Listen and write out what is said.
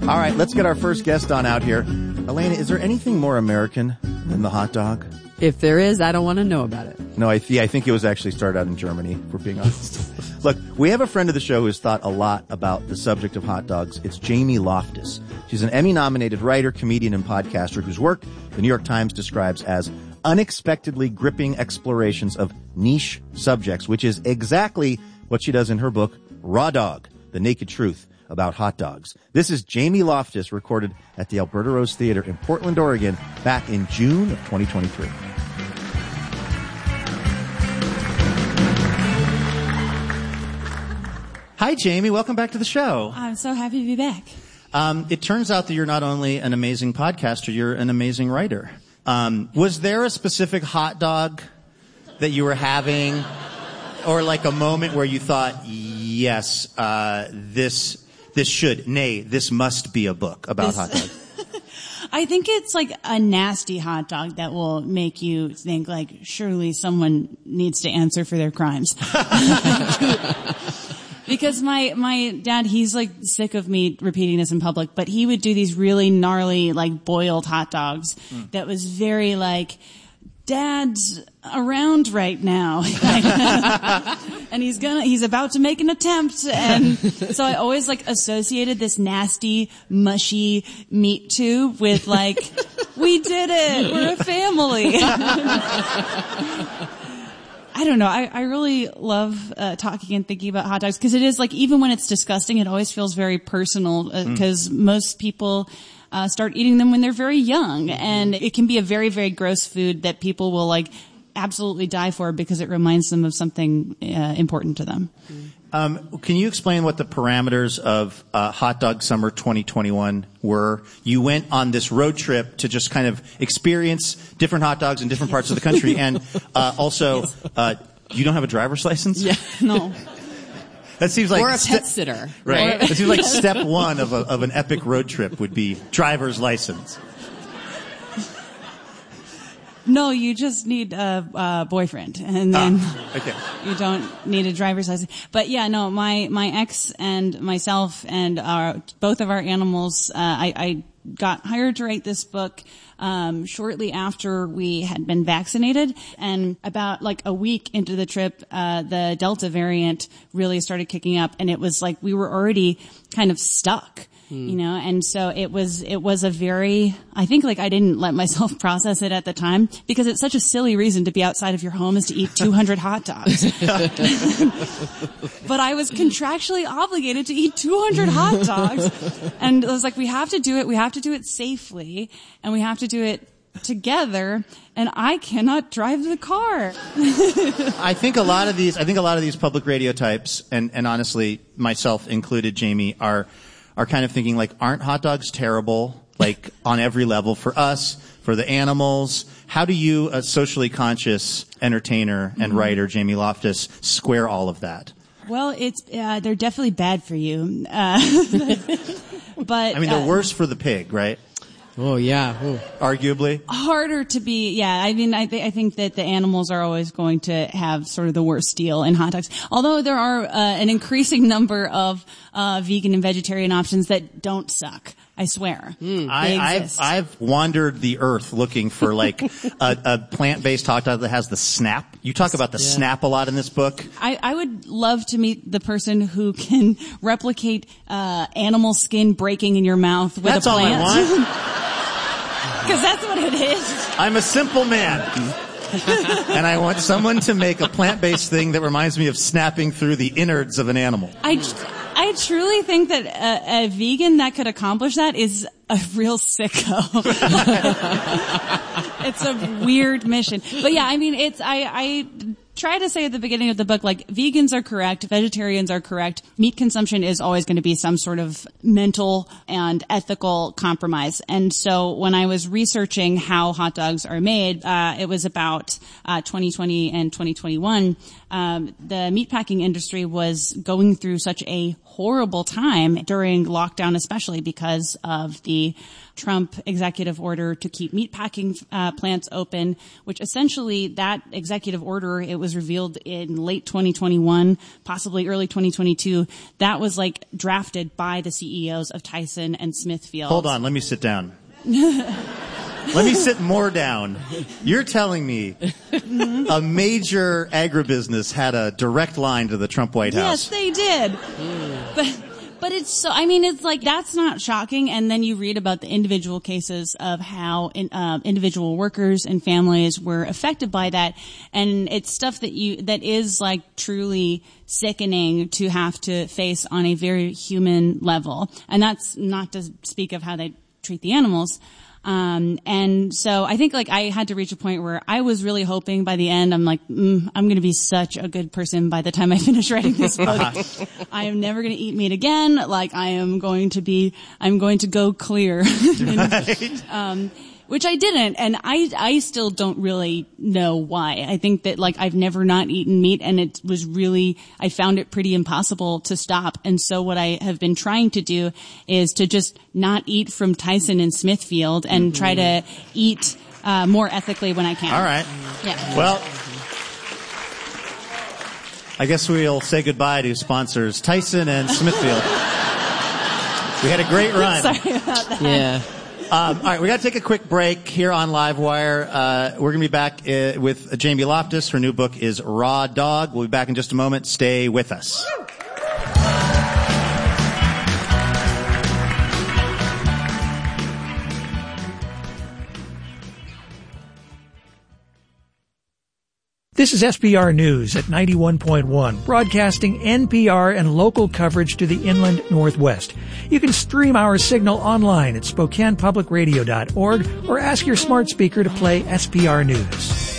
All right, let's get our first guest on out here. Elena, is there anything more American than the hot dog? If there is, I don't want to know about it. No, I think it was actually started out in Germany, if we're being honest. Look, we have a friend of the show who's thought a lot about the subject of hot dogs. It's Jamie Loftus. She's an Emmy-nominated writer, comedian, and podcaster whose work the New York Times describes as unexpectedly gripping explorations of niche subjects, which is exactly what she does in her book, Raw Dog, The Naked Truth About Hot Dogs. This is Jamie Loftus, recorded at the Alberta Rose Theater in Portland, Oregon, back in June of 2023. Hi, Jamie. Welcome back to the show. I'm so happy to be back. It turns out that you're not only an amazing podcaster, you're an amazing writer. Was there a specific hot dog that you were having, or like a moment where you thought, yes, this must be a book about hot dogs? I think it's like a nasty hot dog that will make you think, like, surely someone needs to answer for their crimes. Because my dad, he's like sick of me repeating this in public, but he would do these really gnarly, like, boiled hot dogs that was very like, Dad's around right now. And he's about to make an attempt. And so I always like associated this nasty, mushy meat tube with like, we did it. We're a family. I don't know. I really love talking and thinking about hot dogs because it is like, even when it's disgusting, it always feels very personal because most people start eating them when they're very young, and it can be a very, very gross food that people will like absolutely die for because it reminds them of something important to them. Can you explain what the parameters of Hot Dog Summer 2021 were? You went on this road trip to just kind of experience different hot dogs in different parts of the country, and also, you don't have a driver's license? Yeah, no. That seems like or a pet sitter, right? It seems like step one of an epic road trip would be driver's license. No, you just need a boyfriend, and then okay. You don't need a driver's license. But yeah, no, my ex and myself and both of our animals, I got hired to write this book shortly after we had been vaccinated, and about like a week into the trip, the Delta variant really started kicking up, and it was like we were already kind of stuck. You know, and so it was a very, I think like I didn't let myself process it at the time because it's such a silly reason to be outside of your home is to eat 200 hot dogs. But I was contractually obligated to eat 200 hot dogs. And I was like, we have to do it safely, and we have to do it together, and I cannot drive the car. I think a lot of these public radio types, and honestly, myself included, Jamie, are kind of thinking like, aren't hot dogs terrible? Like on every level for us, for the animals. How do you, a socially conscious entertainer and writer, Jamie Loftus, square all of that? Well, it's they're definitely bad for you. But I mean, they're worse for the pig, right? Oh, yeah. Ooh. Arguably. Harder to be, yeah. I mean, I think that the animals are always going to have sort of the worst deal in hot dogs. Although there are an increasing number of vegan and vegetarian options that don't suck. I swear. I've wandered the earth looking for like a plant-based hot dog that has the snap. You talk about the snap a lot in this book. I would love to meet the person who can replicate animal skin breaking in your mouth with That's a plant. All I want. Because that's what it is. I'm a simple man. And I want someone to make a plant-based thing that reminds me of snapping through the innards of an animal. I truly think that a vegan that could accomplish that is a real sicko. It's a weird mission. But yeah, I mean, I try to say at the beginning of the book, like, vegans are correct, vegetarians are correct. Meat consumption is always going to be some sort of mental and ethical compromise. And so when I was researching how hot dogs are made, it was about 2020 and 2021. The meatpacking industry was going through such a horrible time during lockdown, especially because of the Trump executive order to keep meatpacking plants open, which essentially that executive order, it was revealed in late 2021, possibly early 2022. That was like drafted by the CEOs of Tyson and Smithfield. Hold on, let me sit down. Let me sit more down. You're telling me a major agribusiness had a direct line to the Trump White House. Yes, they did. But it's so, I mean, it's like, that's not shocking. And then you read about the individual cases of how individual workers and families were affected by that. And it's stuff that is like truly sickening to have to face on a very human level. And that's not to speak of how they treat the animals. And so I think like I had to reach a point where I was really hoping by the end, I'm like, I'm going to be such a good person by the time I finish writing this book. I am never going to eat meat again. Like I'm going to go clear. Right. Which I didn't, and I still don't really know why. I think that like I've never not eaten meat, and it was really, I found it pretty impossible to stop. And so what I have been trying to do is to just not eat from Tyson and Smithfield and try to eat more ethically when I can. All right. Yeah. Well, I guess we'll say goodbye to sponsors Tyson and Smithfield. We had a great run. Sorry about that. Yeah. All right, we got to take a quick break here on Livewire. We're going to be back with Jamie Loftus. Her new book is Raw Dog. We'll be back in just a moment. Stay with us. This is SPR News at 91.1, broadcasting NPR and local coverage to the inland Northwest. You can stream our signal online at SpokanePublicRadio.org or ask your smart speaker to play SPR News.